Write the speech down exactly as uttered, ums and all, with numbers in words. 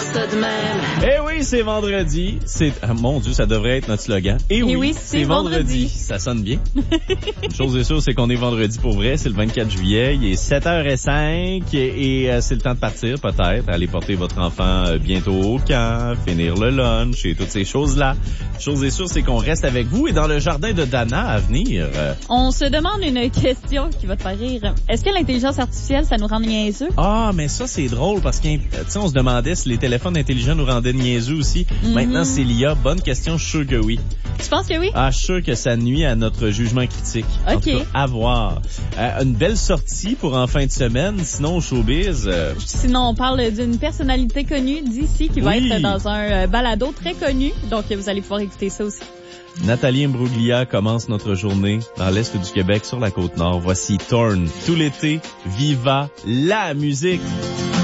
ça de même. Eh oui, c'est vendredi. C'est ah, mon Dieu, ça devrait être notre slogan. Eh oui, Eh oui, c'est, c'est vendredi. vendredi. Ça sonne bien. Une chose est sûre, c'est qu'on est vendredi pour vrai. C'est le vingt-quatre juillet. Il est sept heures cinq et, et euh, c'est le temps de partir peut-être. Aller porter votre enfant euh, bientôt au camp, finir le lunch et toutes ces choses-là. Une chose est sûre, c'est qu'on reste avec vous et dans le jardin de Dana à venir. Euh, On se demande une question qui va te faire rire. Est-ce que l'intelligence artificielle, ça nous rend niaiseux? Ah, mais ça, c'est drôle parce qu'on on se demandait si les téléphones intelligents nous rendaient niaiseux aussi. Mm-hmm. Maintenant, c'est l'I A. Bonne question, je suis sûr que oui. Tu penses que oui? Ah, je suis sûr que ça nuit à notre jugement critique. OK. En tout cas, à voir. Euh, une belle sortie pour en fin de semaine. Sinon, au showbiz... Euh... Sinon, on parle d'une personnalité connue d'ici qui va oui. être dans un euh, balado très connu. Donc, vous allez pouvoir écouter ça aussi. Nathalie Imbruglia commence notre journée dans l'Est du Québec sur la Côte-Nord. Voici Torn. Tout l'été, viva la musique!